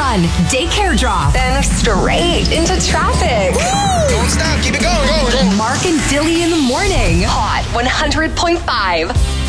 run, daycare drop, then straight into traffic. Woo! Don't stop, keep it going. Go. Mark and Dilly in the morning. Hot 100.5.